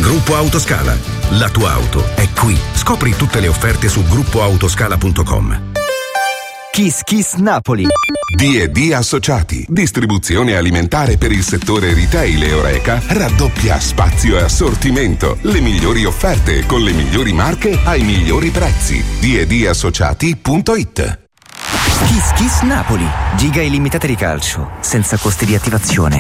Gruppo Autoscala. La tua auto è qui. Scopri tutte le offerte su gruppoautoscala.com. Kiss Kiss Napoli. D&D Associati, distribuzione alimentare per il settore retail e Horeca, raddoppia spazio e assortimento, le migliori offerte con le migliori marche ai migliori prezzi. D&Dassociati.it. Kiss Kiss Napoli, giga illimitata di calcio, senza costi di attivazione.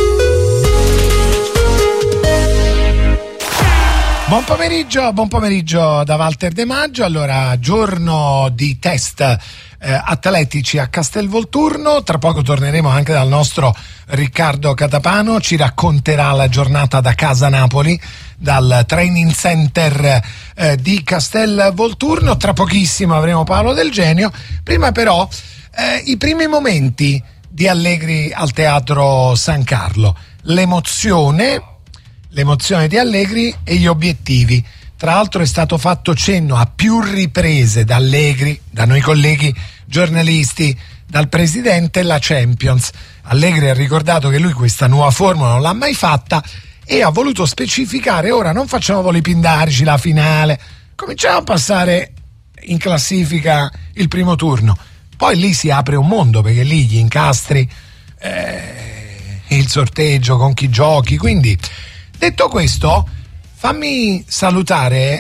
Buon pomeriggio da Walter De Maggio. Allora, giorno di test atletici a Castelvolturno. Tra poco torneremo anche dal nostro Riccardo Catapano, ci racconterà la giornata da casa Napoli, dal training center di Castelvolturno. Tra pochissimo avremo Paolo Del Genio. Prima però i primi momenti di Allegri al Teatro San Carlo, l'emozione di Allegri e gli obiettivi. Tra l'altro è stato fatto cenno a più riprese da Allegri, da noi colleghi giornalisti, dal presidente, la Champions. Allegri ha ricordato che lui questa nuova formula non l'ha mai fatta e ha voluto specificare: ora non facciamo voli pindarici, la finale, cominciamo a passare in classifica il primo turno, poi lì si apre un mondo, perché lì gli incastri, il sorteggio, con chi giochi. Quindi, detto questo, fatemi salutare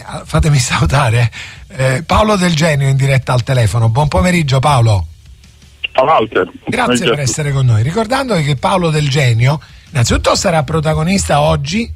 Paolo Del Genio in diretta al telefono. Buon pomeriggio Paolo. Ciao Walter. Grazie per essere con noi. Ricordando che Paolo Del Genio innanzitutto sarà protagonista oggi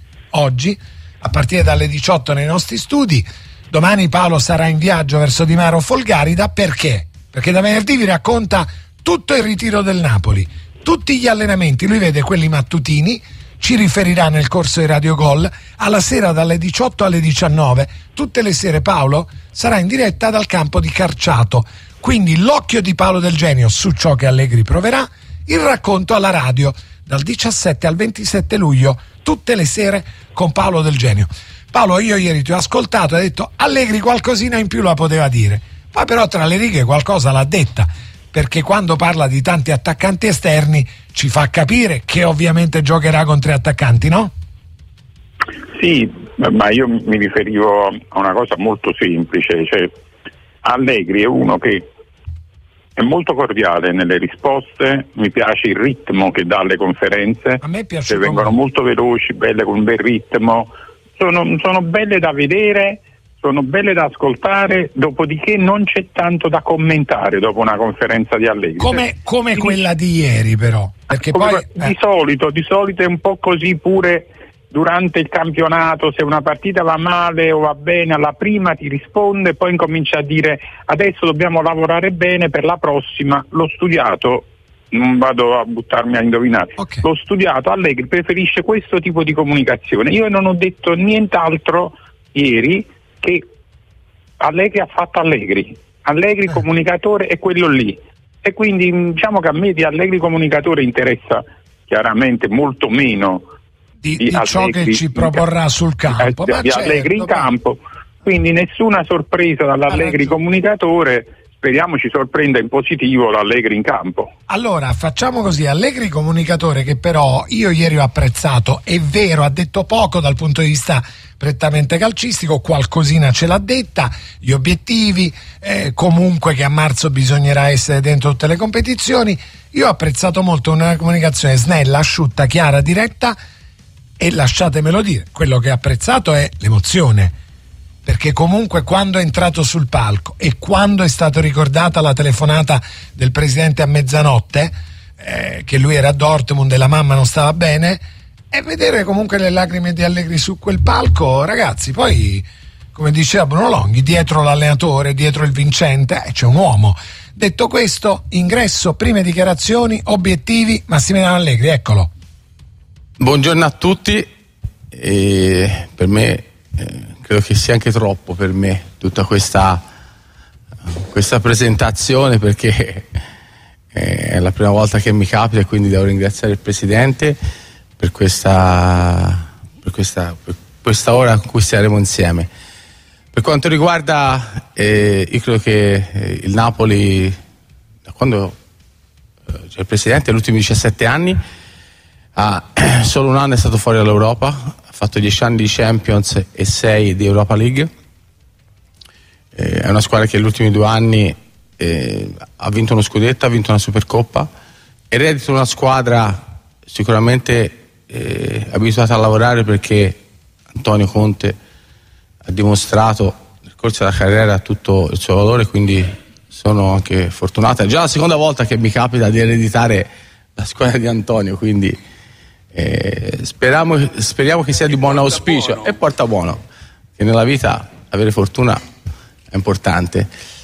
a partire dalle 18 nei nostri studi. Domani Paolo sarà in viaggio verso Di Maro Folgarida. Perché? Perché da venerdì vi racconta tutto il ritiro del Napoli, tutti gli allenamenti, lui vede quelli mattutini, ci riferirà nel corso di Radio Gol. Alla sera dalle 18 alle 19 tutte le sere Paolo sarà in diretta dal campo di Carciato, quindi l'occhio di Paolo Del Genio su ciò che Allegri proverà, il racconto alla radio dal 17 al 27 luglio tutte le sere con Paolo Del Genio. Paolo, io ieri ti ho ascoltato e ho detto Allegri qualcosina in più la poteva dire, poi però tra le righe qualcosa l'ha detta, perché quando parla di tanti attaccanti esterni ci fa capire che ovviamente giocherà con 3 attaccanti, no? Sì, ma io mi riferivo a una cosa molto semplice, cioè Allegri è uno che è molto cordiale nelle risposte, mi piace il ritmo che dà alle conferenze, a me piace, che vengono molto veloci, belle, con un bel ritmo, sono belle da vedere, sono belle da ascoltare, dopodiché non c'è tanto da commentare dopo una conferenza di Allegri. Come quella di ieri però, perché poi di solito è un po' così pure durante il campionato, se una partita va male o va bene, alla prima ti risponde, poi incomincia a dire adesso dobbiamo lavorare bene per la prossima, l'ho studiato, non vado a buttarmi a indovinare, okay. L'ho studiato, Allegri preferisce questo tipo di comunicazione. Io non ho detto nient'altro ieri che Allegri ha fatto Allegri comunicatore è quello lì, e quindi diciamo che a me di Allegri comunicatore interessa chiaramente molto meno di ciò che ci proporrà sul campo, di Allegri in campo, quindi nessuna sorpresa dall'Allegri comunicatore. Speriamo ci sorprenda in positivo l'Allegri in campo. Allora facciamo così: Allegri comunicatore, che però io ieri ho apprezzato, è vero, ha detto poco dal punto di vista prettamente calcistico, qualcosina ce l'ha detta, gli obiettivi, comunque che a marzo bisognerà essere dentro tutte le competizioni. Io ho apprezzato molto una comunicazione snella, asciutta, chiara, diretta, e lasciatemelo dire, quello che ho apprezzato è l'emozione, perché comunque quando è entrato sul palco e quando è stata ricordata la telefonata del presidente a mezzanotte, che lui era a Dortmund e la mamma non stava bene, e vedere comunque le lacrime di Allegri su quel palco, ragazzi, poi come diceva Bruno Longhi, dietro l'allenatore, dietro il vincente c'è un uomo. Detto questo, ingresso, prime dichiarazioni, obiettivi, Massimiliano Allegri, eccolo. Buongiorno a tutti, per me credo che sia anche troppo per me tutta questa presentazione, perché è la prima volta che mi capita, e quindi devo ringraziare il Presidente per questa ora in cui staremo insieme. Per quanto riguarda io credo che il Napoli, da quando c'è il Presidente, negli ultimi 17 anni solo un anno è stato fuori dall'Europa, ha fatto 10 anni di Champions e 6 di Europa League. È una squadra che negli ultimi 2 anni ha vinto uno scudetto, ha vinto una Supercoppa, ed è una squadra sicuramente abituata a lavorare, perché Antonio Conte ha dimostrato nel corso della carriera tutto il suo valore, quindi sono anche fortunato. È già la seconda volta che mi capita di ereditare la squadra di Antonio, quindi speriamo che sia di buon auspicio e porta buono, che nella vita avere fortuna è importante,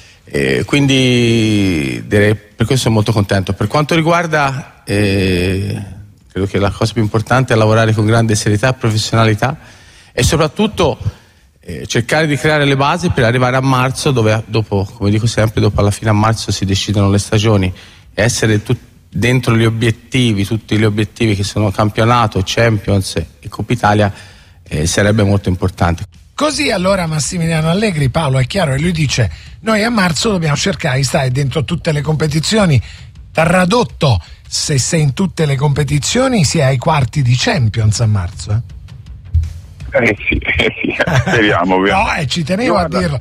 quindi direi, per questo sono molto contento. Per quanto riguarda credo che la cosa più importante è lavorare con grande serietà e professionalità, e soprattutto cercare di creare le basi per arrivare a marzo, dove dopo, come dico sempre, dopo alla fine a marzo si decidono le stagioni, e essere dentro gli obiettivi, tutti gli obiettivi che sono campionato, Champions e Coppa Italia, sarebbe molto importante. Così allora Massimiliano Allegri, Paolo, è chiaro, e lui dice: noi a marzo dobbiamo cercare di stare dentro tutte le competizioni. Tradotto, se sei in tutte le competizioni si è ai quarti di Champions a marzo. Sì, speriamo. No, ci tenevo a dirlo.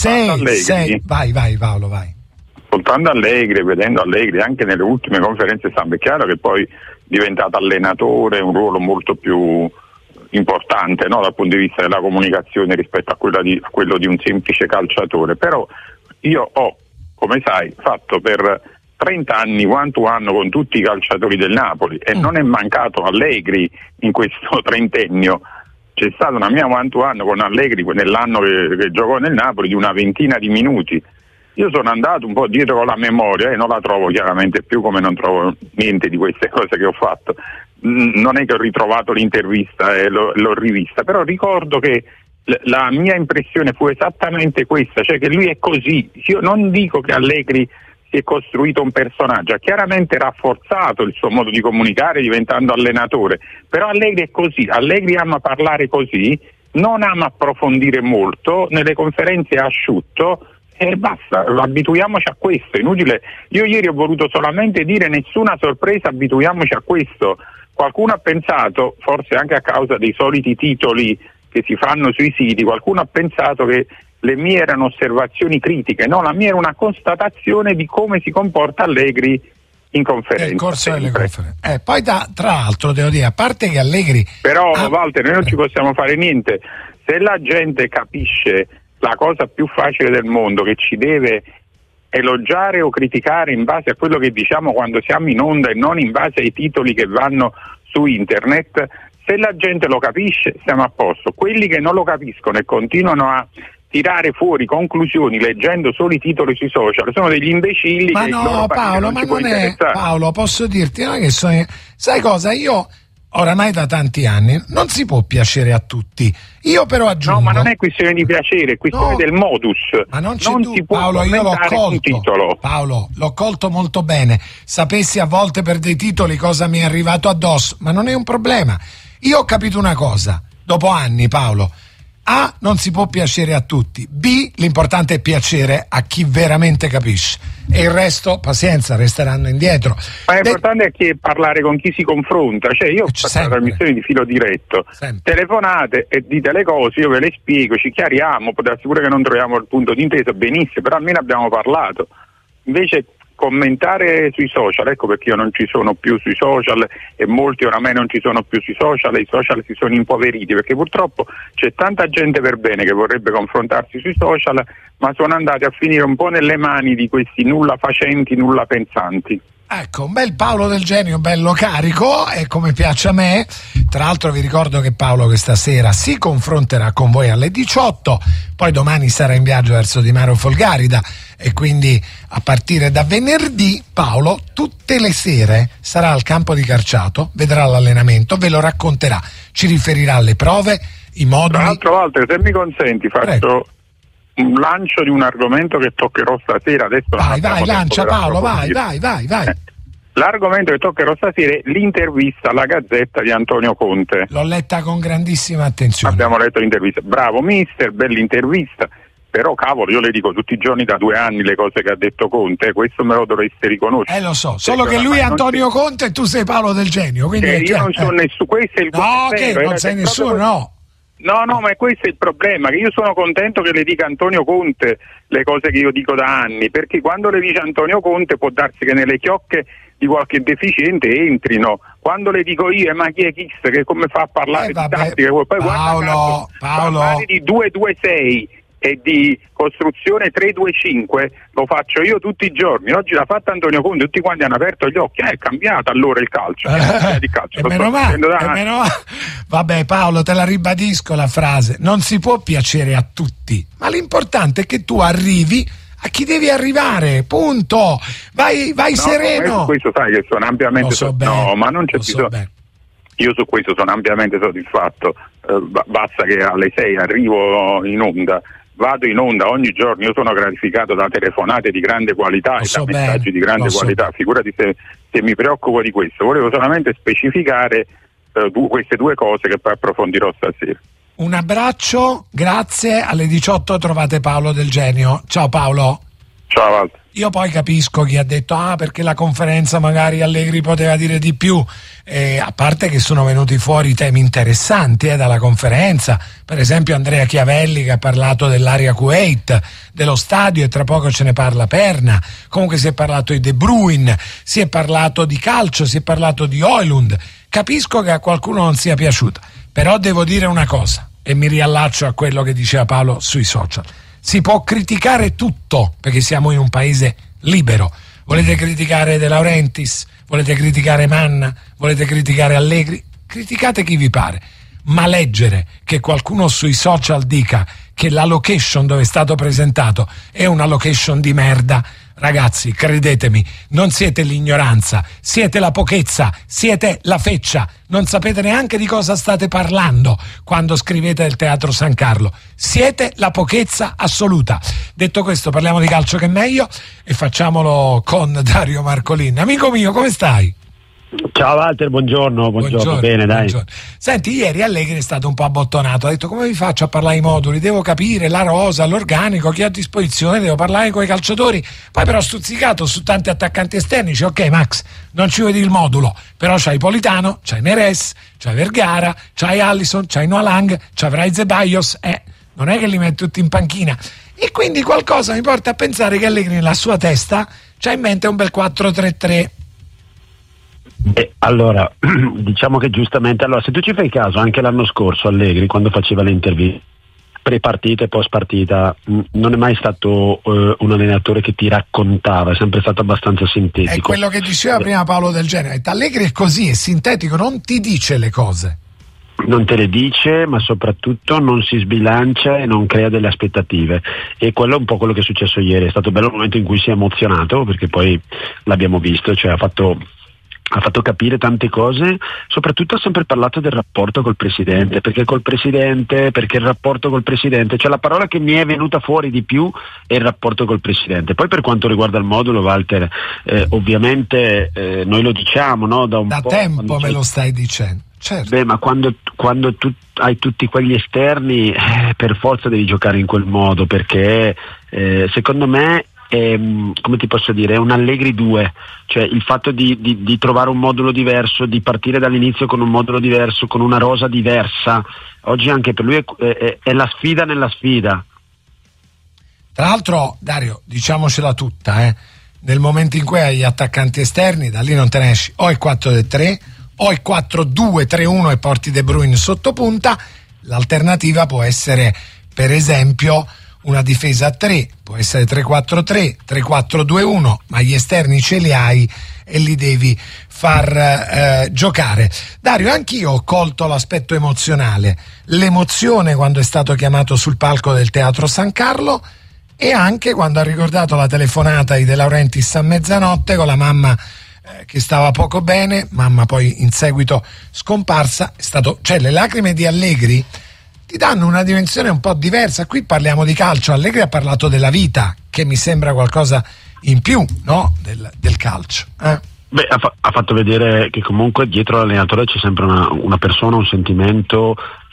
Sei, vai Paolo, vai. Ascoltando Allegri, vedendo Allegri anche nelle ultime conferenze stampa, è chiaro che poi è diventato allenatore, un ruolo molto più importante, no, dal punto di vista della comunicazione rispetto a quello di un semplice calciatore. Però io ho, come sai, fatto per 30 anni one to one con tutti i calciatori del Napoli, e non è mancato Allegri in questo trentennio. C'è stata una mia one to one con Allegri nell'anno che giocò nel Napoli di una ventina di minuti. Io sono andato un po' dietro con la memoria e non la trovo chiaramente più, come non trovo niente di queste cose che ho fatto. Non è che ho ritrovato l'intervista e l'ho rivista, però ricordo che la mia impressione fu esattamente questa, cioè che lui è così. Io non dico che Allegri si è costruito un personaggio, ha chiaramente rafforzato il suo modo di comunicare diventando allenatore, però Allegri è così, Allegri ama parlare così, non ama approfondire molto, nelle conferenze è asciutto, e basta, abituiamoci a questo, è inutile. Io ieri ho voluto solamente dire: nessuna sorpresa, abituiamoci a questo. Qualcuno ha pensato, forse anche a causa dei soliti titoli che si fanno sui siti, qualcuno ha pensato che le mie erano osservazioni critiche. No, la mia era una constatazione di come si comporta Allegri in conferenza. Nel corso delle conferenze. Poi tra l'altro devo dire, a parte che Allegri... Però Walter, noi non ci possiamo fare niente. Se la gente capisce la cosa più facile del mondo, che ci deve elogiare o criticare in base a quello che diciamo quando siamo in onda e non in base ai titoli che vanno su internet, se la gente lo capisce siamo a posto. Quelli che non lo capiscono e continuano a tirare fuori conclusioni leggendo solo i titoli sui social sono degli imbecilli. Ma no, Paolo, ma non è... Paolo, posso dirti, non è che sono... Sai cosa? Io oramai da tanti anni non si può piacere a tutti. Io però aggiungo... No, ma non è questione di piacere, è questione del modus. Ma non si può Paolo, io l'ho un titolo. Paolo, l'ho colto molto bene. Sapessi a volte per dei titoli cosa mi è arrivato addosso, ma non è un problema. Io ho capito una cosa, dopo anni, Paolo. A, non si può piacere a tutti. B, l'importante è piacere a chi veramente capisce. E il resto, pazienza, resteranno indietro. Ma l'importante è parlare con chi si confronta. Cioè io ho fatto una trasmissione di filo diretto. Telefonate e dite le cose, io ve le spiego, ci chiariamo, può darsi pure che non troviamo il punto d'intesa, benissimo, però almeno abbiamo parlato. Invece commentare sui social, ecco perché io non ci sono più sui social e molti oramai non ci sono più sui social, e i social si sono impoveriti, perché purtroppo c'è tanta gente per bene che vorrebbe confrontarsi sui social, ma sono andati a finire un po' nelle mani di questi nulla facenti, nulla pensanti. Ecco, un bel Paolo del Genio, bello carico, e come piace a me. Tra l'altro vi ricordo che Paolo questa sera si confronterà con voi alle 18, poi domani sarà in viaggio verso Di Mare Folgarida, e quindi a partire da venerdì Paolo tutte le sere sarà al campo di Carciato, vedrà l'allenamento, ve lo racconterà, ci riferirà alle prove, i moduli. Tra l'altro, Walter, se mi consenti, faccio un lancio di un argomento che toccherò stasera. Adesso vai, lancia Paolo, vai. L'argomento che toccherò stasera è l'intervista alla Gazzetta di Antonio Conte. L'ho letta con grandissima attenzione. Abbiamo letto l'intervista. Bravo mister, bella intervista. Però cavolo, io le dico tutti i giorni da 2 anni le cose che ha detto Conte, questo me lo dovreste riconoscere. Lo so, solo che lui è Antonio Conte e tu sei Paolo Del Genio, quindi io non sono nessuno, questo è il che non sei nessuno, no. No, ma questo è il problema, che io sono contento che le dica Antonio Conte le cose che io dico da anni, perché quando le dice Antonio Conte può darsi che nelle chiocche di qualche deficiente entrino. Quando le dico io, ma chi è X che come fa a parlare di tattica? Poi Paolo, parlare di 2-2-6 e di costruzione 3-2-5 lo faccio io tutti i giorni. Oggi l'ha fatta Antonio Conte, tutti quanti hanno aperto gli occhi, è cambiato allora il calcio. Meno male. Vabbè Paolo, te la ribadisco la frase, non si può piacere a tutti, ma l'importante è che tu arrivi a chi devi arrivare, punto. Vai sereno. Su questo sai che sono ampiamente ma non c'è bisogno. Io su questo sono ampiamente soddisfatto. Basta che alle 6 arrivo in onda, vado in onda ogni giorno, io sono gratificato da telefonate di grande qualità e da messaggi di grande qualità. Figurati se mi preoccupo di questo. Volevo solamente specificare queste 2 cose che poi approfondirò stasera. Un abbraccio, grazie. Alle 18 trovate Paolo Del Genio. Ciao Paolo. Ciao Walter. Io poi capisco chi ha detto perché la conferenza magari Allegri poteva dire di più, a parte che sono venuti fuori temi interessanti dalla conferenza, per esempio Andrea Chiavelli che ha parlato dell'area Kuwait, dello stadio, e tra poco ce ne parla Perna. Comunque si è parlato di De Bruyne, si è parlato di calcio, si è parlato di Højlund. Capisco che a qualcuno non sia piaciuta, però devo dire una cosa e mi riallaccio a quello che diceva Paolo sui social. Si può criticare tutto perché siamo in un paese libero. Volete criticare De Laurentiis? Volete criticare Manna? Volete criticare Allegri? Criticate chi vi pare. Ma leggere che qualcuno sui social dica che la location dove è stato presentato è una location di merda, ragazzi, credetemi, non siete l'ignoranza, siete la pochezza, siete la feccia, non sapete neanche di cosa state parlando quando scrivete del Teatro San Carlo, siete la pochezza assoluta. Detto questo, parliamo di calcio che è meglio e facciamolo con Dario Marcolin. Amico mio, come stai? Ciao Walter, buongiorno, bene, dai. Buongiorno. Senti, ieri Allegri è stato un po' abbottonato, ha detto come vi faccio a parlare ai moduli, devo capire la rosa, l'organico, chi ho a disposizione, devo parlare con i calciatori, poi però stuzzicato su tanti attaccanti esterni, dice ok Max, non ci vedi il modulo, però c'hai Politano, c'hai Neres, c'hai Vergara, c'hai Allison, c'hai Noah Lang, c'avrai Zeballos, non è che li metti tutti in panchina, e quindi qualcosa mi porta a pensare che Allegri nella sua testa c'ha in mente un bel 4-3-3. Allora, diciamo che giustamente, se tu ci fai caso, anche l'anno scorso Allegri quando faceva le interviste pre-partita e post-partita non è mai stato un allenatore che ti raccontava, è sempre stato abbastanza sintetico. È quello che diceva prima Paolo Del Genio, Allegri è così, è sintetico, non ti dice le cose. Non te le dice, ma soprattutto non si sbilancia e non crea delle aspettative, e quello è un po' quello che è successo ieri. È stato bello il momento in cui si è emozionato, perché poi l'abbiamo visto, cioè ha fatto capire tante cose, soprattutto ha sempre parlato del rapporto col presidente, perché il rapporto col presidente, cioè la parola che mi è venuta fuori di più è il rapporto col presidente. Poi per quanto riguarda il modulo, Walter, ovviamente noi lo diciamo, no? Da tempo me lo stai dicendo. Certo. Ma quando tu hai tutti quegli esterni, per forza devi giocare in quel modo, perché secondo me come ti posso dire, è un Allegri 2, cioè il fatto di trovare un modulo diverso, di partire dall'inizio con un modulo diverso, con una rosa diversa. Oggi anche per lui è la sfida nella sfida. Tra l'altro, Dario, diciamocela tutta, nel momento in cui hai gli attaccanti esterni, da lì non te ne esci, o il 4-3 o il 4-2-3-1 e porti De Bruyne sotto punta. L'alternativa può essere, per esempio, una difesa a 3, può essere 3-4-3, 3-4-2-1, ma gli esterni ce li hai e li devi far giocare. Dario, anch'io ho colto l'aspetto emozionale, l'emozione quando è stato chiamato sul palco del Teatro San Carlo, e anche quando ha ricordato la telefonata di De Laurentiis a mezzanotte con la mamma che stava poco bene, mamma poi in seguito scomparsa. Cioè le lacrime di Allegri ti danno una dimensione un po' diversa. Qui parliamo di calcio, Allegri ha parlato della vita, che mi sembra qualcosa in più, no? del calcio. Ha fatto vedere che comunque dietro l'allenatore c'è sempre una persona, un sentimento,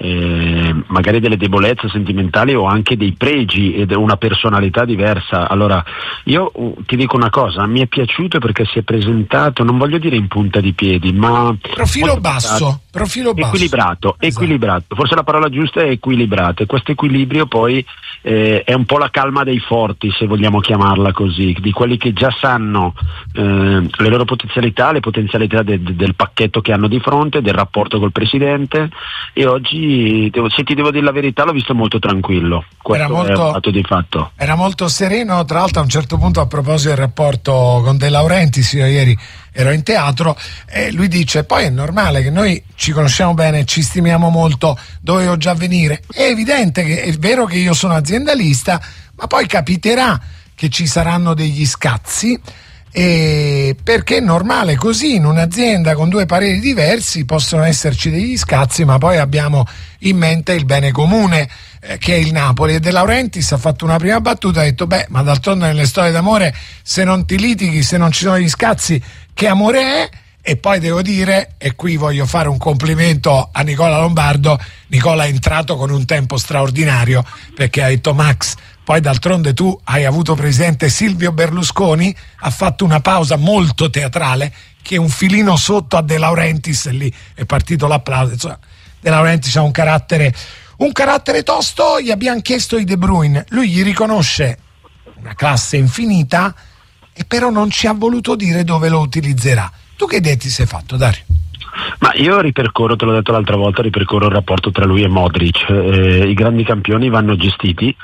magari delle debolezze sentimentali o anche dei pregi ed una personalità diversa. Allora io ti dico una cosa, mi è piaciuto perché si è presentato, non voglio dire in punta di piedi, ma profilo basso, equilibrato, esatto. Equilibrato, forse la parola giusta è equilibrato, e questo equilibrio poi è un po' la calma dei forti, se vogliamo chiamarla così, di quelli che già sanno le loro potenzialità, le potenzialità del pacchetto che hanno di fronte, del rapporto col presidente. E oggi, se ti devo dire la verità, l'ho visto molto tranquillo. Questo è un dato di fatto. Era molto sereno, tra l'altro a un certo punto, a proposito del rapporto con De Laurentiis, io ieri ero in teatro e lui dice: poi è normale che noi ci conosciamo bene, ci stimiamo molto, dovevo già venire. È evidente che è vero che io sono aziendalista, ma poi capiterà che ci saranno degli scazzi, perché è normale così, in un'azienda con due pareri diversi possono esserci degli scazzi, ma poi abbiamo in mente il bene comune, che è il Napoli. E De Laurentiis ha fatto una prima battuta, ha detto: beh, ma d'altronde nelle storie d'amore, se non ti litighi, se non ci sono gli scazzi, che amore è? E poi devo dire, e qui voglio fare un complimento a Nicola Lombardo, Nicola è entrato con un tempo straordinario, perché ha detto: Max, poi d'altronde tu hai avuto presente Silvio Berlusconi, ha fatto una pausa molto teatrale, che è un filino sotto a De Laurentiis, e lì è partito l'applauso. Insomma, De Laurentiis ha un carattere tosto. Gli abbiamo chiesto di De Bruyne, lui gli riconosce una classe infinita, e però non ci ha voluto dire dove lo utilizzerà. Tu che idee ti sei fatto, Dario? Ma io ripercorro, te l'ho detto l'altra volta, il rapporto tra lui e Modric. I grandi campioni vanno gestiti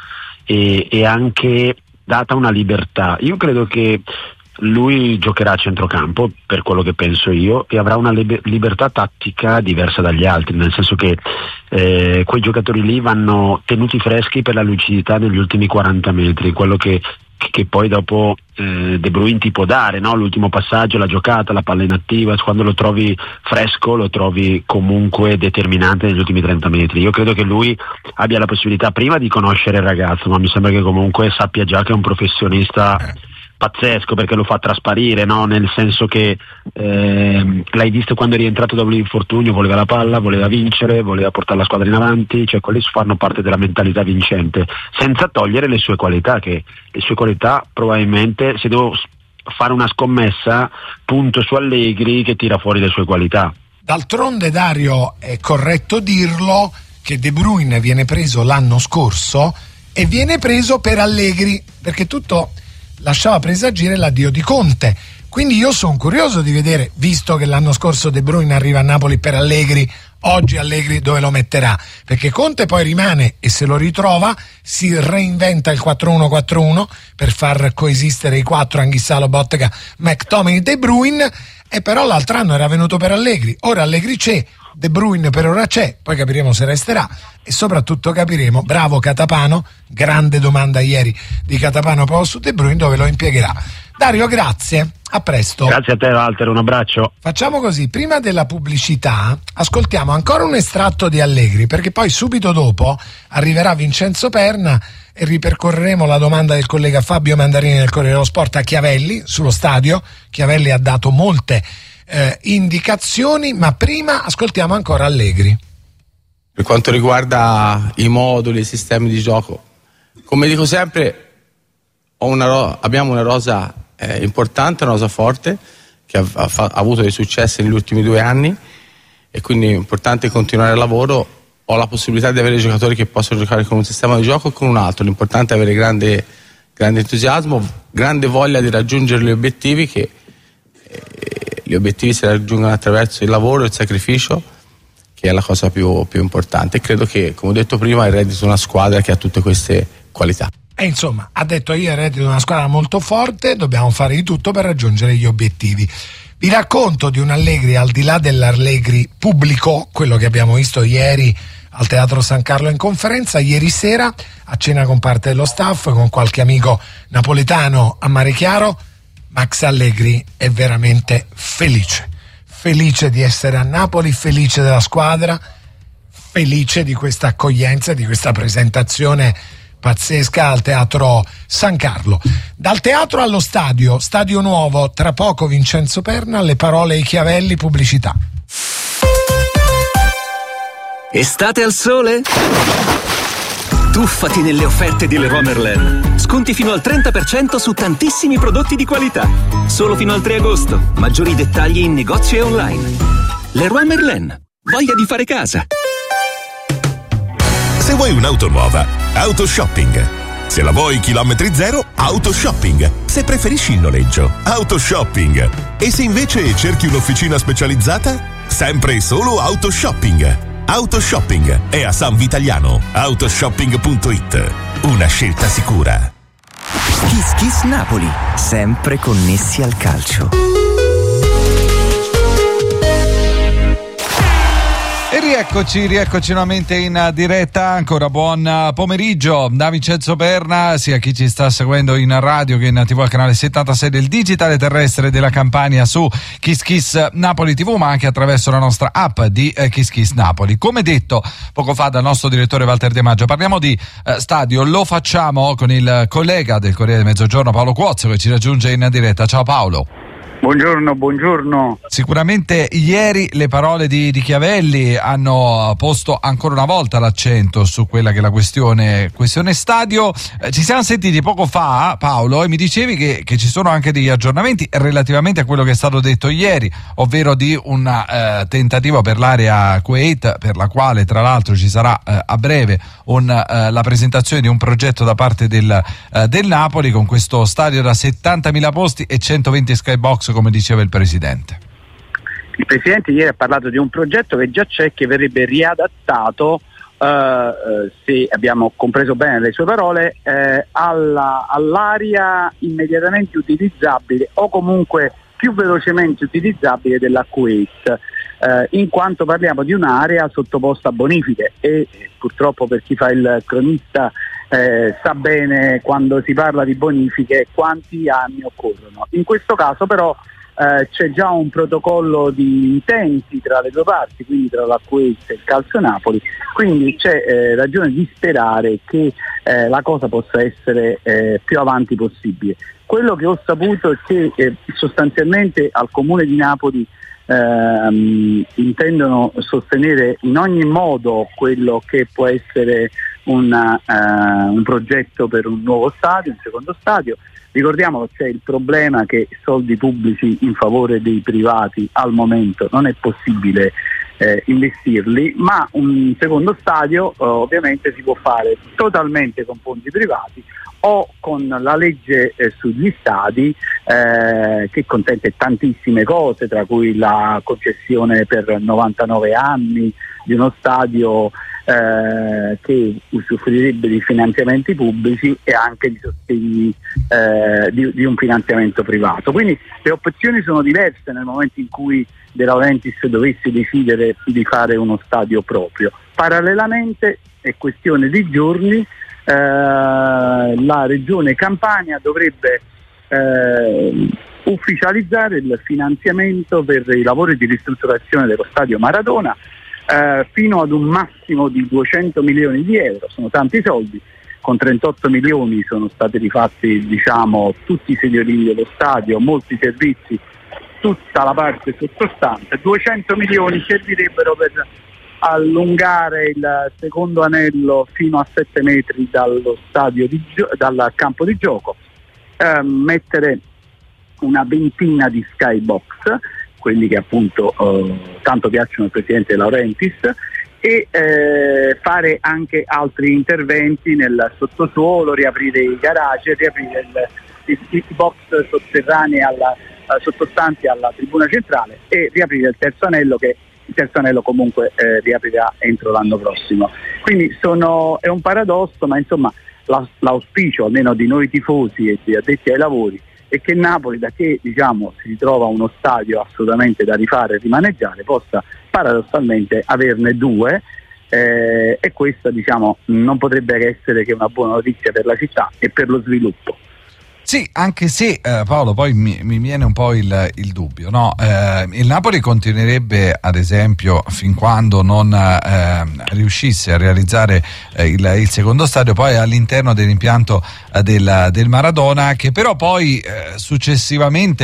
e anche data una libertà. Io credo che lui giocherà a centrocampo, per quello che penso io, e avrà una libertà tattica diversa dagli altri, nel senso che quei giocatori lì vanno tenuti freschi per la lucidità negli ultimi 40 metri, quello che poi dopo De Bruyne ti può dare, no? L'ultimo passaggio, la giocata, la palla inattiva, quando lo trovi fresco lo trovi comunque determinante negli ultimi 30 metri. Io credo che lui abbia la possibilità prima di conoscere il ragazzo, ma mi sembra che comunque sappia già che è un professionista pazzesco, perché lo fa trasparire, no? Nel senso che l'hai visto quando è rientrato dopo l'infortunio, voleva la palla, voleva vincere, voleva portare la squadra in avanti, cioè quelli fanno parte della mentalità vincente, senza togliere le sue qualità, che le sue qualità probabilmente, se devo fare una scommessa, punto su Allegri, che tira fuori le sue qualità. D'altronde, Dario, è corretto dirlo che De Bruyne viene preso l'anno scorso e viene preso per Allegri, perché tutto lasciava presagire l'addio di Conte. Quindi io sono curioso di vedere, visto che l'anno scorso De Bruyne arriva a Napoli per Allegri, oggi Allegri dove lo metterà, perché Conte poi rimane e se lo ritrova si reinventa il 4-1-4-1 per far coesistere i quattro, Anguissa, Lobotka, McTominay, De Bruyne, e però l'altro anno era venuto per Allegri, ora Allegri c'è, De Bruyne per ora c'è, poi capiremo se resterà e soprattutto capiremo, bravo Catapano, grande domanda ieri di Catapano proprio su De Bruyne, dove lo impiegherà. Dario, grazie, a presto. Grazie a te, Walter, un abbraccio. Facciamo così, prima della pubblicità ascoltiamo ancora un estratto di Allegri, perché poi subito dopo arriverà Vincenzo Perna e ripercorreremo la domanda del collega Fabio Mandarini del Corriere dello Sport a Chiavelli sullo stadio. Chiavelli ha dato molte indicazioni, ma prima ascoltiamo ancora Allegri. Per quanto riguarda i moduli, i sistemi di gioco, come dico sempre, abbiamo una rosa importante, una rosa forte, che ha avuto dei successi negli ultimi 2 anni, e quindi è importante continuare il lavoro. Ho la possibilità di avere giocatori che possono giocare con un sistema di gioco o con un altro. L'importante è avere grande entusiasmo, grande voglia di raggiungere gli obiettivi, che gli obiettivi si raggiungono attraverso il lavoro e il sacrificio, che è la cosa più importante. E credo che, come ho detto prima, il reddito di una squadra che ha tutte queste qualità. E insomma, ha detto: io reddito di una squadra molto forte, dobbiamo fare di tutto per raggiungere gli obiettivi. Vi racconto di un Allegri al di là dell'Allegri pubblico, quello che abbiamo visto ieri al Teatro San Carlo in conferenza, ieri sera a cena con parte dello staff, con qualche amico napoletano a Mare Chiaro. Max Allegri è veramente felice di essere a Napoli, felice della squadra, felice di questa accoglienza, di questa presentazione pazzesca al Teatro San Carlo. Dal teatro allo stadio nuovo, tra poco Vincenzo Perna, le parole ai Chiavelli, pubblicità. Estate al sole? Tuffati nelle offerte di Leroy Merlin. Sconti fino al 30% su tantissimi prodotti di qualità. Solo fino al 3 agosto. Maggiori dettagli in negozio e online. Leroy Merlin. Voglia di fare casa. Se vuoi un'auto nuova, Autoshopping. Se la vuoi chilometri zero, Autoshopping. Se preferisci il noleggio, Autoshopping. E se invece cerchi un'officina specializzata, sempre e solo Autoshopping. Autoshopping è a San Vitaliano. Autoshopping.it. Una scelta sicura. Kiss Kiss Napoli, sempre connessi al calcio. E rieccoci nuovamente in diretta. Ancora buon pomeriggio da Vincenzo Perna, sia chi ci sta seguendo in radio che in TV al canale 76 del digitale terrestre della Campania su Kiss Kiss Napoli TV, ma anche attraverso la nostra app di Kiss Kiss Napoli. Come detto poco fa dal nostro direttore Walter De Maggio, parliamo di stadio, lo facciamo con il collega del Corriere del Mezzogiorno Paolo Cuozzo, che ci raggiunge in diretta. Ciao Paolo. Buongiorno. Sicuramente ieri le parole di Chiavelli hanno posto ancora una volta l'accento su quella che è la questione stadio. Ci siamo sentiti poco fa, Paolo, e mi dicevi che ci sono anche degli aggiornamenti relativamente a quello che è stato detto ieri, ovvero di un tentativo per l'area Kuwait, per la quale tra l'altro ci sarà a breve la presentazione di un progetto da parte del Napoli, con questo stadio da 70.000 posti e 120 skybox, come diceva il Presidente. Il Presidente ieri ha parlato di un progetto che già c'è, che verrebbe riadattato, se abbiamo compreso bene le sue parole, all'area immediatamente utilizzabile o comunque più velocemente utilizzabile della Kuwait, in quanto parliamo di un'area sottoposta a bonifiche e purtroppo, per chi fa il cronista, sa bene quando si parla di bonifiche quanti anni occorrono. In questo caso però c'è già un protocollo di intenti tra le due parti, quindi tra la Kuwait e il Calcio Napoli, quindi c'è ragione di sperare che la cosa possa essere più avanti possibile. Quello che ho saputo è che sostanzialmente al Comune di Napoli intendono sostenere in ogni modo quello che può essere un progetto per un nuovo stadio, un secondo stadio. Ricordiamo che c'è il problema che soldi pubblici in favore dei privati al momento non è possibile investirli, ma un secondo stadio ovviamente si può fare totalmente con fondi privati o con la legge sugli stadi, che consente tantissime cose, tra cui la concessione per 99 anni di uno stadio che usufruirebbe di finanziamenti pubblici e anche di sostegni di un finanziamento privato. Quindi le opzioni sono diverse nel momento in cui De Laurentiis dovesse decidere di fare uno stadio proprio. Parallelamente, è questione di giorni, la Regione Campania dovrebbe ufficializzare il finanziamento per i lavori di ristrutturazione dello stadio Maradona, fino ad un massimo di 200 milioni di euro. Sono tanti soldi. Con 38 milioni sono stati rifatti tutti i sediolini dello stadio, molti servizi, tutta la parte sottostante. 200 milioni servirebbero per allungare il secondo anello fino a 7 metri dallo stadio dal campo di gioco, mettere una ventina di skybox, quelli che appunto tanto piacciono al Presidente De Laurentiis, e fare anche altri interventi nel sottosuolo, riaprire i garage, riaprire i box sotterranei sottostanti alla tribuna centrale e riaprire il terzo anello, che il terzo anello comunque riaprirà entro l'anno prossimo. Quindi è un paradosso, ma insomma l'auspicio almeno di noi tifosi e di addetti ai lavori è che Napoli, da che si ritrova uno stadio assolutamente da rifare e rimaneggiare, possa paradossalmente averne due, e questa non potrebbe essere che una buona notizia per la città e per lo sviluppo. Sì, anche se Paolo, poi mi viene un po' il dubbio, no? Il Napoli continuerebbe, ad esempio, fin quando non riuscisse a realizzare il secondo stadio, poi all'interno dell'impianto del Maradona, che però poi successivamente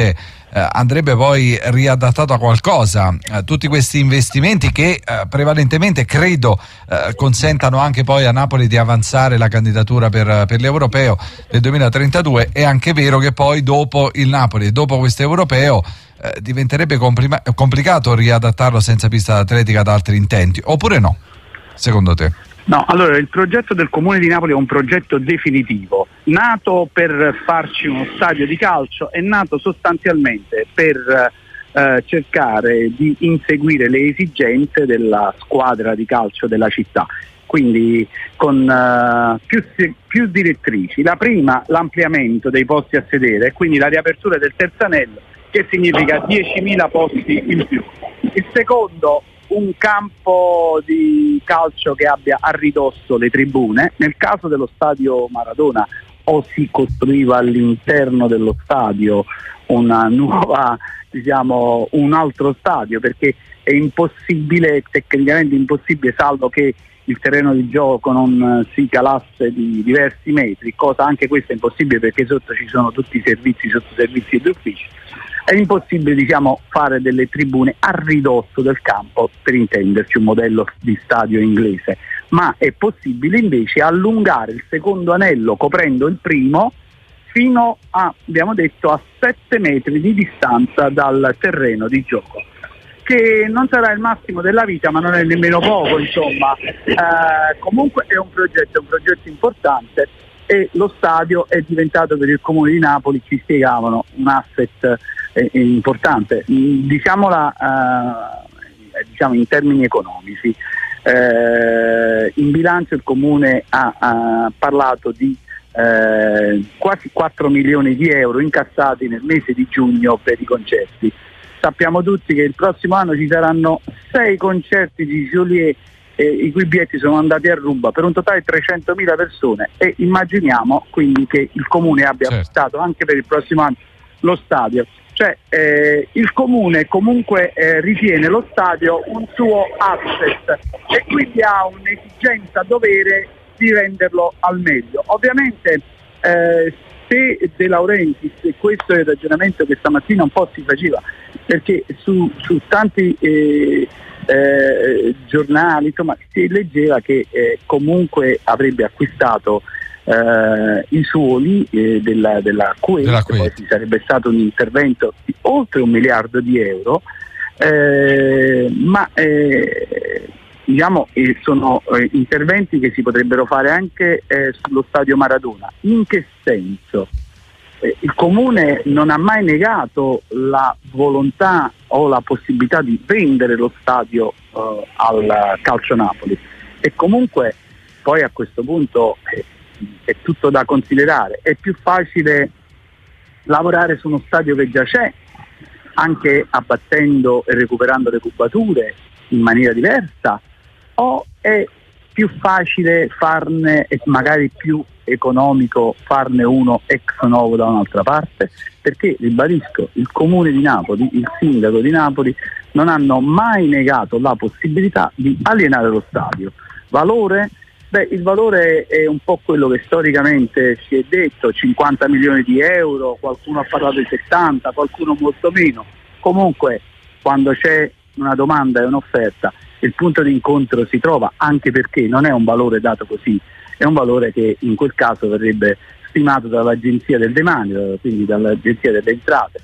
andrebbe poi riadattato a qualcosa. Tutti questi investimenti che prevalentemente credo consentano anche poi a Napoli di avanzare la candidatura per l'Europeo del 2032. È anche vero che poi dopo il Napoli e dopo questo Europeo diventerebbe complicato riadattarlo senza pista atletica ad altri intenti, oppure no, secondo te? No, allora il progetto del Comune di Napoli è un progetto definitivo, nato per farci uno stadio di calcio, è nato sostanzialmente per cercare di inseguire le esigenze della squadra di calcio della città, quindi con più direttrici. La prima, l'ampliamento dei posti a sedere e quindi la riapertura del terzo anello, che significa 10.000 posti in più. Il secondo, un campo di calcio che abbia a ridosso le tribune. Nel caso dello stadio Maradona o si costruiva all'interno dello stadio una nuova, un altro stadio, perché è impossibile, tecnicamente impossibile, salvo che il terreno di gioco non si calasse di diversi metri, cosa anche questa impossibile perché sotto ci sono tutti i servizi, sottoservizi ed uffici. È impossibile fare delle tribune a ridosso del campo, per intenderci un modello di stadio inglese, ma è possibile invece allungare il secondo anello coprendo il primo fino a, abbiamo detto, a 7 metri di distanza dal terreno di gioco, che non sarà il massimo della vita ma non è nemmeno poco, insomma. Comunque è un progetto importante e lo stadio è diventato per il Comune di Napoli, ci spiegavano, un asset importante, diciamo in termini economici. In bilancio il Comune ha parlato di quasi 4 milioni di euro incassati nel mese di giugno per i concerti. Sappiamo tutti che il prossimo anno ci saranno 6 concerti di Joliet, i cui biglietti sono andati a ruba per un totale di 300.000 persone, e immaginiamo quindi che il Comune abbia acquistato anche per il prossimo anno lo stadio. Cioè il Comune comunque ritiene lo stadio un suo asset e quindi ha un'esigenza dovere di renderlo al meglio. Ovviamente se De Laurentiis, e questo è il ragionamento che stamattina un po' si faceva, perché su tanti giornali si leggeva che comunque avrebbe acquistato i suoli della Kuwait, poi ci sarebbe stato un intervento di oltre 1 miliardo di euro, ma sono interventi che si potrebbero fare anche sullo stadio Maradona. In che senso? Il Comune non ha mai negato la volontà o la possibilità di vendere lo stadio al Calcio Napoli, e comunque poi a questo punto è tutto da considerare. È più facile lavorare su uno stadio che già c'è, anche abbattendo e recuperando le cubature in maniera diversa, o è più facile farne, e magari più economico, farne uno ex novo da un'altra parte? Perché, ribadisco, il Comune di Napoli, il sindaco di Napoli non hanno mai negato la possibilità di alienare lo stadio. Valore? Il valore è un po' quello che storicamente si è detto, 50 milioni di euro, qualcuno ha parlato di 70, qualcuno molto meno. Comunque quando c'è una domanda e un'offerta il punto di incontro si trova, anche perché non è un valore dato così, è un valore che in quel caso verrebbe stimato dall'Agenzia del Demanio, quindi dall'Agenzia delle Entrate,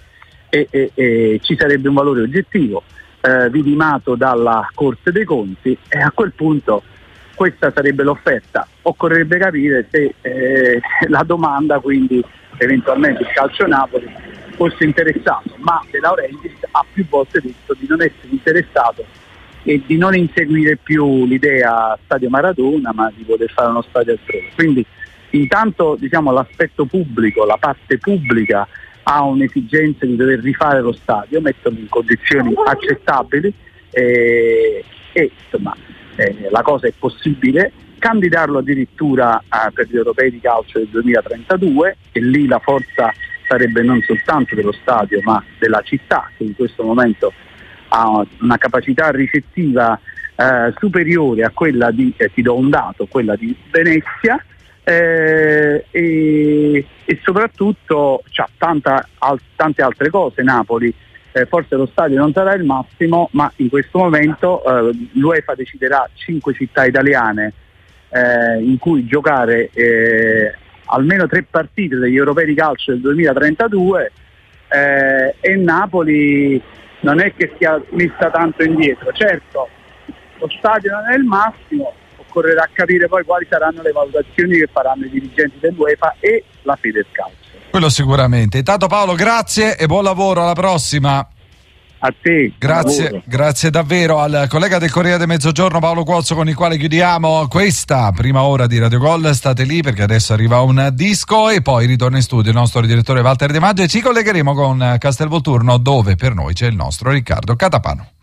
e ci sarebbe un valore oggettivo vidimato dalla Corte dei Conti, e a quel punto questa sarebbe l'offerta. Occorrerebbe capire se la domanda, quindi eventualmente il Calcio Napoli, fosse interessato, ma De Laurentiis ha più volte detto di non essere interessato e di non inseguire più l'idea Stadio Maradona, ma di poter fare uno stadio altrove. Quindi intanto l'aspetto pubblico, la parte pubblica ha un'esigenza di dover rifare lo stadio, metterlo in condizioni accettabili e insomma la cosa è possibile, candidarlo addirittura per gli europei di calcio del 2032, e lì la forza sarebbe non soltanto dello stadio ma della città, che in questo momento ha una capacità ricettiva superiore a quella di, ti do un dato, quella di Venezia, e soprattutto c'ha tante altre cose Napoli. Forse lo stadio non sarà il massimo, ma in questo momento l'UEFA deciderà 5 città italiane in cui giocare almeno 3 partite degli europei di calcio del 2032, e Napoli non è che sia messa tanto indietro. Certo, lo stadio non è il massimo, occorrerà capire poi quali saranno le valutazioni che faranno i dirigenti dell'UEFA e la Federcalcio. Quello sicuramente. Intanto Paolo, grazie e buon lavoro, alla prossima. A te. Grazie davvero al collega del Corriere del Mezzogiorno Paolo Cuozzo, con il quale chiudiamo questa prima ora di Radio Gol. State lì perché adesso arriva un disco e poi ritorna in studio il nostro direttore Walter De Maggio e ci collegheremo con Castelvolturno, dove per noi c'è il nostro Riccardo Catapano.